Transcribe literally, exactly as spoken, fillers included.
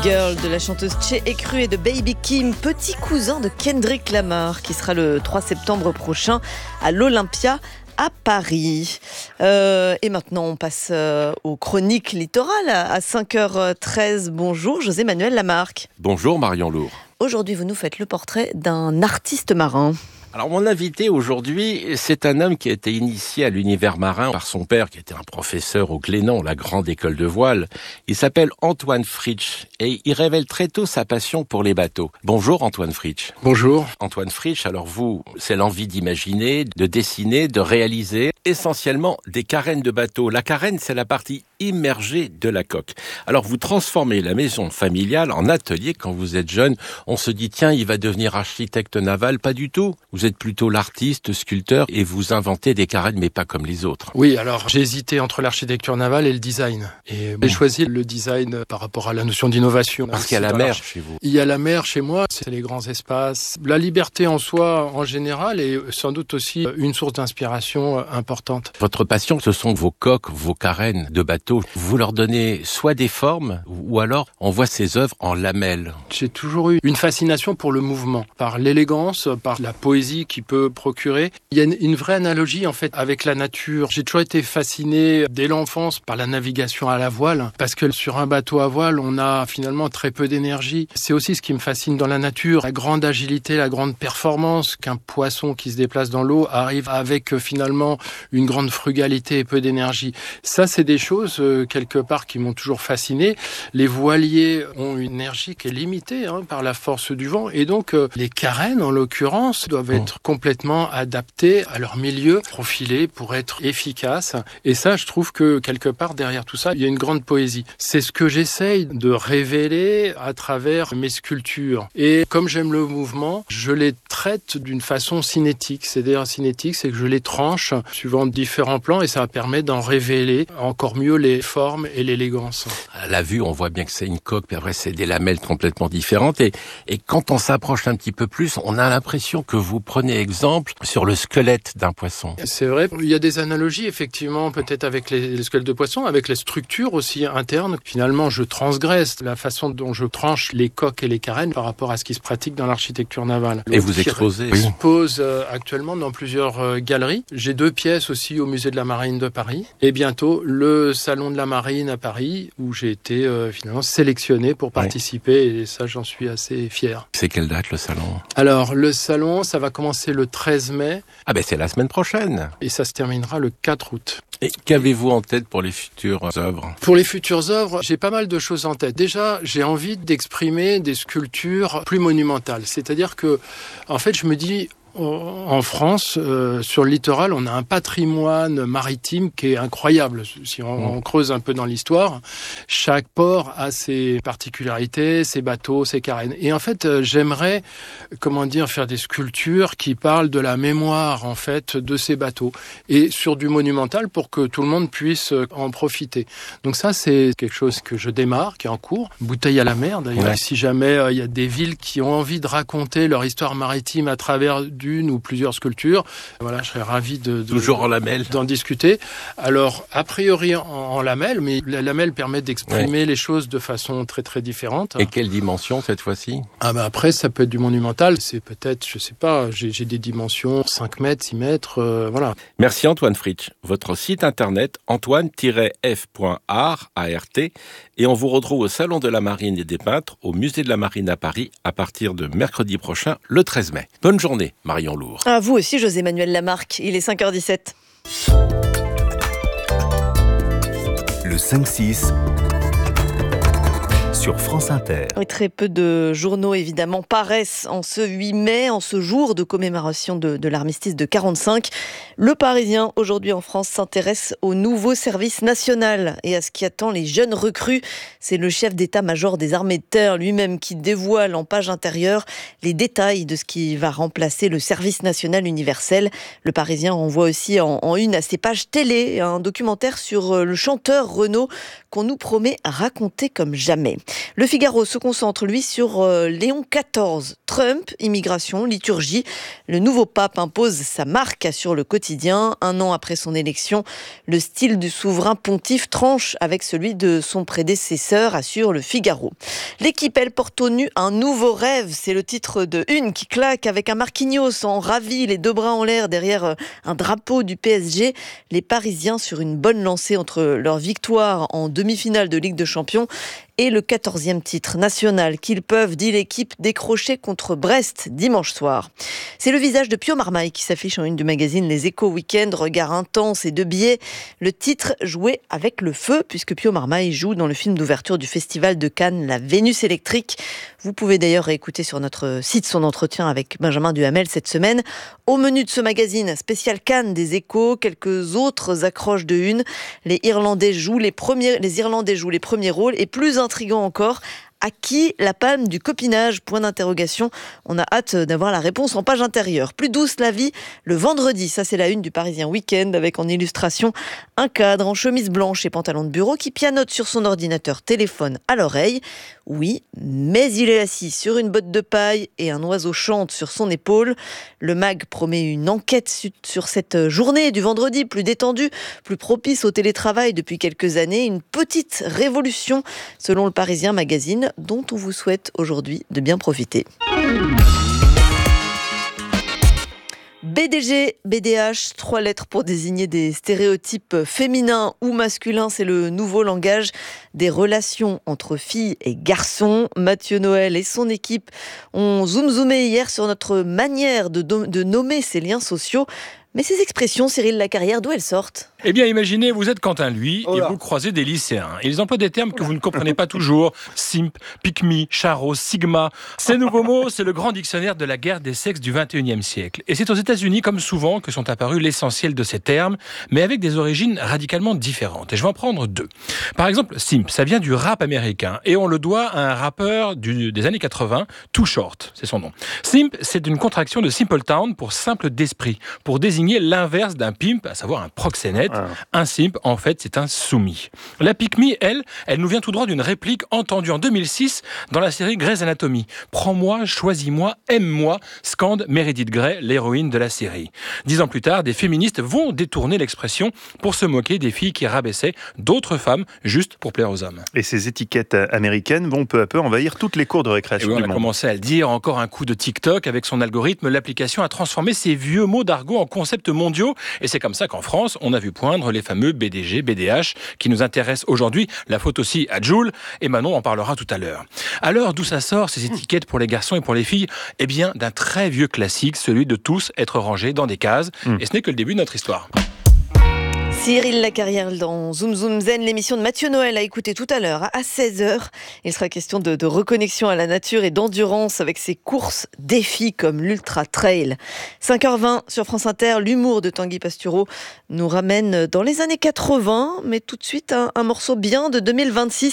Girl de la chanteuse Che Ekru et de Baby Kim, petit cousin de Kendrick Lamar, qui sera le trois septembre prochain à l'Olympia à Paris. Euh, et maintenant, on passe euh, aux chroniques littorales à cinq heures treize. Bonjour, José Manuel Lamarque. Bonjour, Marion Lourd. Aujourd'hui, vous nous faites le portrait d'un artiste marin. Alors, mon invité aujourd'hui, c'est un homme qui a été initié à l'univers marin par son père, qui était un professeur au Glénan, la grande école de voile. Il s'appelle Antoine Fritsch et il révèle très tôt sa passion pour les bateaux. Bonjour, Antoine Fritsch. Bonjour. Antoine Fritsch, alors vous, c'est l'envie d'imaginer, de dessiner, de réaliser essentiellement des carènes de bateaux. La carène, c'est la partie immergée de la coque. Alors, vous transformez la maison familiale en atelier quand vous êtes jeune. On se dit, tiens, il va devenir architecte naval. Pas du tout. Vous êtes plutôt l'artiste, sculpteur, et vous inventez des carènes, mais pas comme les autres. Oui, alors j'ai hésité entre l'architecture navale et le design. Et bon, j'ai choisi le design par rapport à la notion d'innovation. Parce qu'il y a la mer chez vous. Il y a la mer chez moi, c'est les grands espaces. La liberté en soi, en général, est sans doute aussi une source d'inspiration importante. Votre passion, ce sont vos coques, vos carènes de bateaux. Vous leur donnez soit des formes, ou alors on voit ces œuvres en lamelles. J'ai toujours eu une fascination pour le mouvement, par l'élégance, par la poésie qui peut procurer. Il y a une vraie analogie en fait avec la nature. J'ai toujours été fasciné dès l'enfance par la navigation à la voile, parce que sur un bateau à voile, on a finalement très peu d'énergie. C'est aussi ce qui me fascine dans la nature, la grande agilité, la grande performance qu'un poisson qui se déplace dans l'eau arrive avec finalement une grande frugalité et peu d'énergie. Ça, c'est des choses euh, quelque part qui m'ont toujours fasciné. Les voiliers ont une énergie qui est limitée hein, par la force du vent, et donc euh, les carènes, en l'occurrence, doivent être complètement adaptés à leur milieu, profilés pour être efficaces. Et ça, je trouve que quelque part derrière tout ça, il y a une grande poésie. C'est ce que j'essaye de révéler à travers mes sculptures. Et comme j'aime le mouvement, je les traite d'une façon cinétique. C'est-à-dire cinétique, c'est que je les tranche suivant différents plans et ça permet d'en révéler encore mieux les formes et l'élégance. À la vue, on voit bien que c'est une coque, puis après c'est des lamelles complètement différentes. Et, et quand on s'approche un petit peu plus, on a l'impression que vous prenez exemple sur le squelette d'un poisson. C'est vrai, il y a des analogies effectivement peut-être avec les, les squelettes de poisson, avec les structures aussi internes. Finalement, je transgresse la façon dont je tranche les coques et les carènes par rapport à ce qui se pratique dans l'architecture navale. Et vous exposez Je expose euh, actuellement dans plusieurs euh, galeries. J'ai deux pièces aussi au musée de la Marine de Paris et bientôt le salon de la Marine à Paris où j'ai été euh, finalement sélectionné pour participer oui. Et ça j'en suis assez fier. C'est quelle date le salon ? Alors le salon ça va commencer le treize mai. Ah ben c'est la semaine prochaine. Et ça se terminera le quatre août. Et qu'avez-vous en tête pour les futures œuvres ? Pour les futures œuvres, j'ai pas mal de choses en tête. Déjà, j'ai envie d'exprimer des sculptures plus monumentales. C'est-à-dire que, en fait, je me dis, en France, euh, sur le littoral, on a un patrimoine maritime qui est incroyable. Si on, on creuse un peu dans l'histoire, chaque port a ses particularités, ses bateaux, ses carènes. Et en fait, euh, j'aimerais, comment dire, faire des sculptures qui parlent de la mémoire, en fait, de ces bateaux. Et sur du monumental pour que tout le monde puisse en profiter. Donc ça, c'est quelque chose que je démarre, qui est en cours. Bouteille à la mer, d'ailleurs. Ouais. Si jamais il euh, y a des villes qui ont envie de raconter leur histoire maritime à travers d'une ou plusieurs sculptures. Voilà, je serais ravi de, de toujours en lamelle d'en discuter. Alors, a priori en, en lamelle, mais la lamelle permet d'exprimer ouais. les choses de façon très très différente. Et quelle dimension cette fois-ci ? Ah ben après, ça peut être du monumental. C'est peut-être, je sais pas, j'ai, j'ai des dimensions cinq mètres, six mètres, euh, voilà. Merci Antoine Fritsch. Votre site internet antoine tiret f point art, A R T, et on vous retrouve au Salon de la Marine et des Peintres, au Musée de la Marine à Paris, à partir de mercredi prochain, le treize mai. Bonne journée, Marion Lourd. À vous aussi, José Manuel Lamarque. Il est cinq heures dix-sept. Le cinq six sur France Inter. Et très peu de journaux, évidemment, paraissent en ce huit mai, en ce jour de commémoration de, de l'armistice de quarante-cinq. Le Parisien, aujourd'hui en France, s'intéresse au nouveau service national et à ce qui attend les jeunes recrues. C'est le chef d'état-major des armées de terre lui-même qui dévoile en page intérieure les détails de ce qui va remplacer le service national universel. Le Parisien envoie aussi en, en une à ses pages télé un documentaire sur le chanteur Renaud qu'on nous promet raconter comme jamais. Le Figaro se concentre, lui, sur euh, Léon quatorze. Trump, immigration, liturgie. Le nouveau pape impose sa marque, assure le quotidien. Un an après son élection, le style du souverain pontife tranche avec celui de son prédécesseur, assure le Figaro. L'équipe, elle, porte au nu un nouveau rêve. C'est le titre de Une qui claque avec un Marquinhos en ravi, les deux bras en l'air derrière un drapeau du P S G. Les Parisiens sur une bonne lancée entre leur victoire en demi-finale de Ligue des Champions et le quatorzième titre national qu'ils peuvent, dit l'équipe, décrocher contre Brest dimanche soir. C'est le visage de Pio Marmaille qui s'affiche en une du magazine Les Échos Week-end. Regard intense et de biais. Le titre joué avec le feu, puisque Pio Marmaille joue dans le film d'ouverture du Festival de Cannes, La Vénus électrique. Vous pouvez d'ailleurs réécouter sur notre site son entretien avec Benjamin Duhamel cette semaine. Au menu de ce magazine spécial Cannes des Échos, quelques autres accroches de une. Les Irlandais jouent les premiers, les Irlandais jouent les premiers rôles et plus intriguant encore, à qui la palme du copinage ? Point d'interrogation. On a hâte d'avoir la réponse en page intérieure. Plus douce la vie, le vendredi. Ça, c'est la une du Parisien Week-end avec en illustration un cadre en chemise blanche et pantalon de bureau qui pianote sur son ordinateur, téléphone à l'oreille. Oui, mais il est assis sur une botte de paille et un oiseau chante sur son épaule. Le mag promet une enquête sur cette journée du vendredi plus détendue, plus propice au télétravail depuis quelques années. Une petite révolution selon le Parisien Magazine, dont on vous souhaite aujourd'hui de bien profiter. B D G, B D H, trois lettres pour désigner des stéréotypes féminins ou masculins. C'est le nouveau langage des relations entre filles et garçons. Mathieu Noël et son équipe ont zoom zoomé hier sur notre manière de, do- de nommer ces liens sociaux. Mais ces expressions, Cyril Lacarrière, d'où elles sortent ? Eh bien, imaginez, vous êtes Quentin Lui Oh et là. vous croisez des lycéens. Ils emploient des termes que vous ne comprenez pas toujours. Simp, pick-me, charo, sigma. Ces nouveaux mots, c'est le grand dictionnaire de la guerre des sexes du vingt et unième siècle. Et c'est aux États-Unis, comme souvent, que sont apparus l'essentiel de ces termes, mais avec des origines radicalement différentes. Et je vais en prendre deux. Par exemple, simp, ça vient du rap américain et on le doit à un rappeur du, des années quatre-vingts, Too Short, c'est son nom. Simp, c'est une contraction de Simple Town pour simple d'esprit, pour désigner l'inverse d'un pimp, à savoir un proxénète. Ah. Un simp, en fait, c'est un soumis. La pick-me, elle, elle nous vient tout droit d'une réplique entendue en deux mille six dans la série Grey's Anatomy. Prends-moi, choisis-moi, aime-moi, scande Meredith Grey, l'héroïne de la série. Dix ans plus tard, des féministes vont détourner l'expression pour se moquer des filles qui rabaissaient d'autres femmes juste pour plaire aux hommes. Et ces étiquettes américaines vont peu à peu envahir toutes les cours de récréation oui, du on a monde. commencé à le dire, encore un coup de TikTok avec son algorithme, l'application a transformé ces vieux mots d'argot en concepts mondiaux. Et c'est comme ça qu'en France, on a vu poindre les fameux B D G, B D H qui nous intéressent aujourd'hui. La faute aussi à Joule, et Manon en parlera tout à l'heure. Alors, d'où ça sort ces étiquettes pour les garçons et pour les filles ? Eh bien, d'un très vieux classique, celui de tous être rangés dans des cases. Mmh. Et ce n'est que le début de notre histoire. Cyril Lacarrière dans Zoom Zoom Zen, l'émission de Mathieu Noël à écouter tout à l'heure à seize heures. Il sera question de, de reconnexion à la nature et d'endurance avec ces courses défis comme l'Ultra Trail. cinq heures vingt sur France Inter, l'humour de Tanguy Pastureau nous ramène dans les années quatre-vingts, mais tout de suite un, un morceau bien de deux mille vingt-six.